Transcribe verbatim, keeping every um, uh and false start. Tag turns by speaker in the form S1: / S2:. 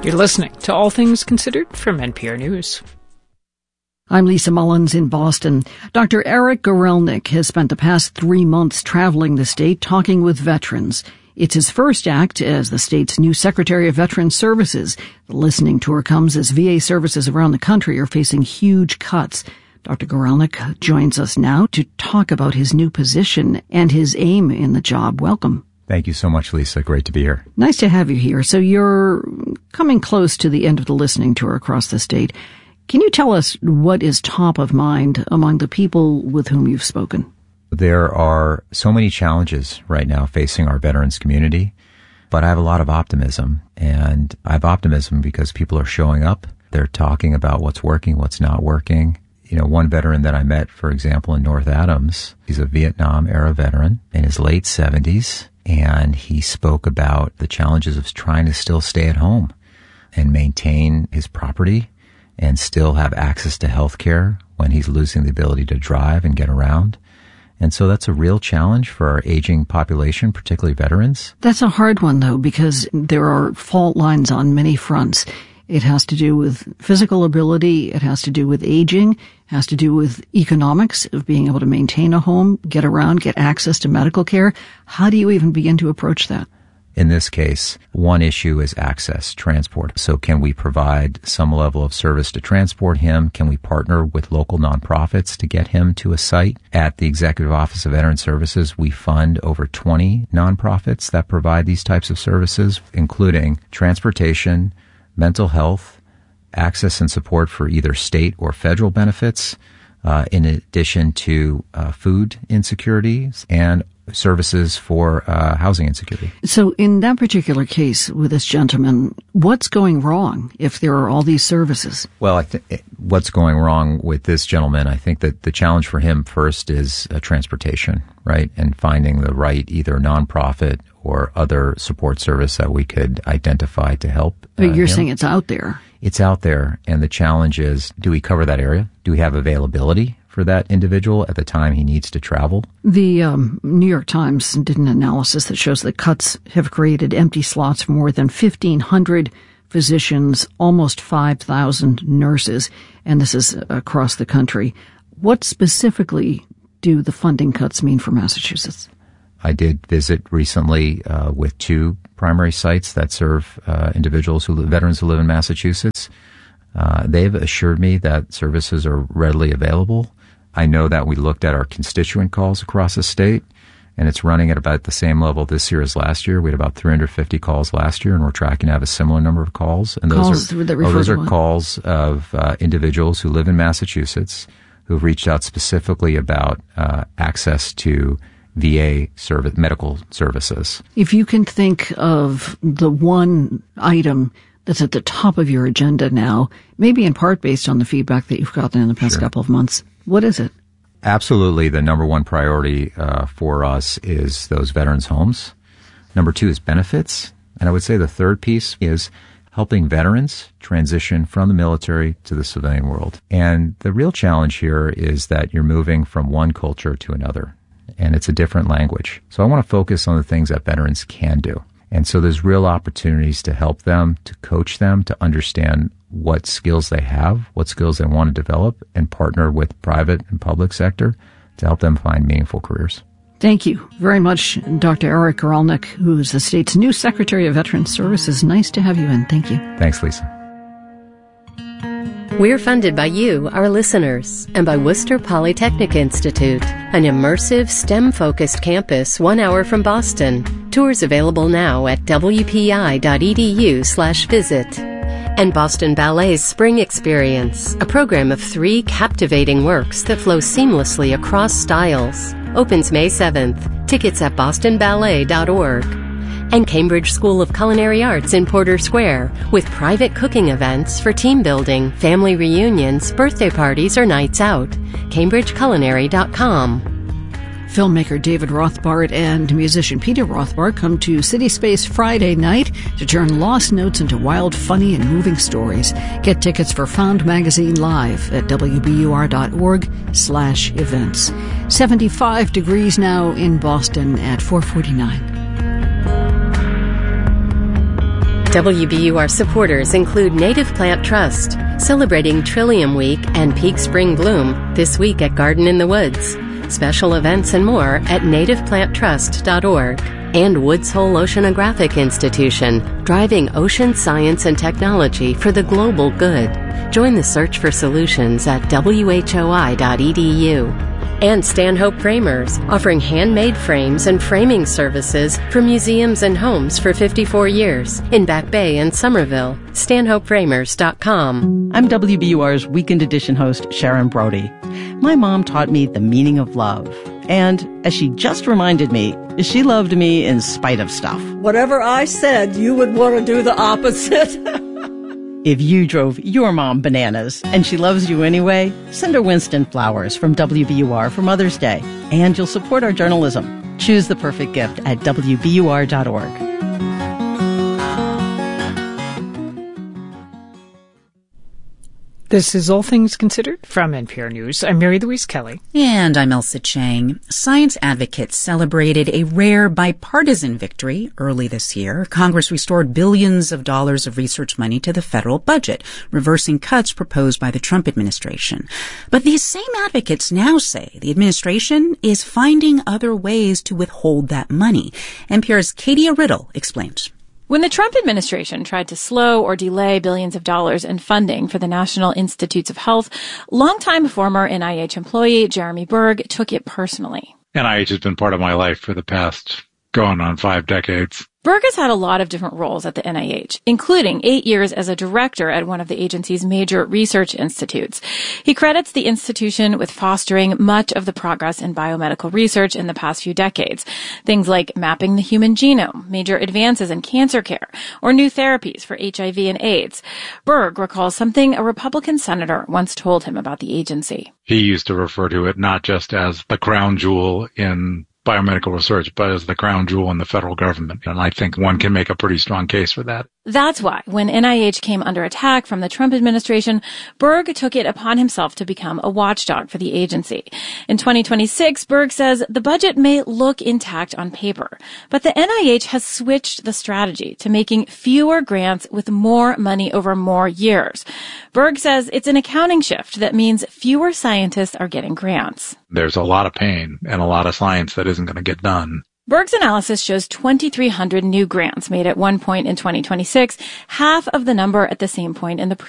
S1: You're listening to All Things Considered from N P R News.
S2: I'm Lisa Mullins in Boston. Doctor Eric Gorelnik has spent the past three months traveling the state talking with veterans. It's his first act as the state's new Secretary of Veterans Services. The listening tour comes as V A services around the country are facing huge cuts. Doctor Gorelnik joins us now to talk about his new position and his aim in the job. Welcome.
S3: Thank you so much, Lisa. Great to be here.
S2: Nice to have you here. So you're coming close to the end of the listening tour across the state. Can you tell us what is top of mind among the people with whom you've spoken?
S3: There are so many challenges right now facing our veterans community, but I have a lot of optimism. And I have optimism because people are showing up. They're talking about what's working, what's not working. You know, one veteran that I met, for example, in North Adams, he's a Vietnam-era veteran in his late seventies. And he spoke about the challenges of trying to still stay at home and maintain his property and still have access to health care when he's losing the ability to drive and get around. And so that's a real challenge for our aging population, particularly veterans.
S2: That's a hard one, though, because there are fault lines on many fronts. It has to do with physical ability. It has to do with aging. It has to do with economics of being able to maintain a home, get around, get access to medical care. How do you even begin to approach that?
S3: In this case, one issue is access, transport. So can we provide some level of service to transport him? Can we partner with local nonprofits to get him to a site? At the Executive Office of Veteran Services, we fund over twenty nonprofits that provide these types of services, including transportation, mental health, access and support for either state or federal benefits, uh, in addition to uh, food insecurities and services for uh, housing insecurity.
S2: So in that particular case with this gentleman, what's going wrong if there are all these services?
S3: Well, I think what's going wrong with this gentleman, I think that the challenge for him first is uh, transportation, right? And finding the right either nonprofit or other support service that we could identify to help.
S2: But
S3: uh,
S2: you're
S3: him.
S2: saying it's out there.
S3: It's out there. And the challenge is, do we cover that area? Do we have availability for that individual at the time he needs to travel?
S2: The um, New York Times did an analysis that shows that cuts have created empty slots for more than fifteen hundred physicians, almost five thousand nurses, and this is across the country. What specifically do the funding cuts mean for Massachusetts?
S3: I did visit recently uh, with two primary sites that serve uh, individuals who live, veterans who live in Massachusetts. Uh, they've assured me that services are readily available. I know that we looked at our constituent calls across the state, and it's running at about the same level this year as last year. We had about three hundred fifty calls last year, and we're tracking to have a similar number of calls. And those
S2: calls
S3: are,
S2: that
S3: oh, those are
S2: what?
S3: calls of uh, individuals who live in Massachusetts who've reached out specifically about uh, access to V A service, medical services.
S2: If you can think of the one item that's at the top of your agenda now, maybe in part based on the feedback that you've gotten in the past
S3: Sure.
S2: couple of months, what is it?
S3: Absolutely. The number one priority uh, for us is those veterans' homes. Number two is benefits. And I would say the third piece is helping veterans transition from the military to the civilian world. And the real challenge here is that you're moving from one culture to another, and it's a different language. So I want to focus on the things that veterans can do. And so there's real opportunities to help them, to coach them, to understand what skills they have, what skills they want to develop, and partner with private and public sector to help them find meaningful careers.
S2: Thank you very much, Doctor Eric Gorelnik, who is the state's new Secretary of Veterans Services. Nice to have you in. Thank you.
S3: Thanks, Lisa.
S4: We're funded by you, our listeners, and by Worcester Polytechnic Institute, an immersive STEM-focused campus one hour from Boston. Tours available now at w p i dot e d u slash visit. And Boston Ballet's Spring Experience, a program of three captivating works that flow seamlessly across styles. Opens May seventh. Tickets at boston ballet dot org. And Cambridge School of Culinary Arts in Porter Square, with private cooking events for team building, family reunions, birthday parties, or nights out. cambridge culinary dot com.
S2: Filmmaker David Rothbart and musician Peter Rothbart come to City Space Friday night to turn lost notes into wild, funny, and moving stories. Get tickets for Found Magazine Live at w b u r dot org slash events. seventy-five degrees now in Boston at four forty-nine.
S4: W B U R supporters include Native Plant Trust, celebrating Trillium Week and Peak Spring Bloom this week at Garden in the Woods. Special events and more at native plant trust dot org. And Woods Hole Oceanographic Institution, driving ocean science and technology for the global good. Join the search for solutions at W H O I dot E D U. And Stanhope Framers, offering handmade frames and framing services for museums and homes for fifty-four years in Back Bay and Somerville. stanhope framers dot com.
S5: I'm W B U R's Weekend Edition host, Sharon Brody. My mom taught me the meaning of love. And, as she just reminded me, she loved me in spite of stuff.
S6: Whatever I said, you would want to do the opposite.
S5: If you drove your mom bananas and she loves you anyway, send her Winston flowers from W B U R for Mother's Day. And you'll support our journalism. Choose the perfect gift at W B U R dot org.
S1: This is All Things Considered from N P R News. I'm Mary Louise Kelly.
S7: And I'm Elsa Chang. Science advocates celebrated a rare bipartisan victory early this year. Congress restored billions of dollars of research money to the federal budget, reversing cuts proposed by the Trump administration. But these same advocates now say the administration is finding other ways to withhold that money. N P R's Katia Riddle explains.
S8: When the Trump administration tried to slow or delay billions of dollars in funding for the National Institutes of Health, longtime former N I H employee Jeremy Berg took it personally.
S9: N I H has been part of my life for the past going on five decades.
S8: Berg has had a lot of different roles at the N I H, including eight years as a director at one of the agency's major research institutes. He credits the institution with fostering much of the progress in biomedical research in the past few decades. Things like mapping the human genome, major advances in cancer care, or new therapies for H I V and AIDS. Berg recalls something a Republican senator once told him about the agency.
S9: He used to refer to it not just as the crown jewel in biomedical research, but as the crown jewel in the federal government. And I think one can make a pretty strong case for that.
S8: That's why, when N I H came under attack from the Trump administration, Berg took it upon himself to become a watchdog for the agency. In twenty twenty-six, Berg says the budget may look intact on paper, but the N I H has switched the strategy to making fewer grants with more money over more years. Berg says it's an accounting shift that means fewer scientists are getting grants.
S9: There's a lot of pain and a lot of science that isn't going to get done.
S8: Berg's analysis shows twenty-three hundred new grants made at one point in twenty twenty-six, half of the number at the same point in the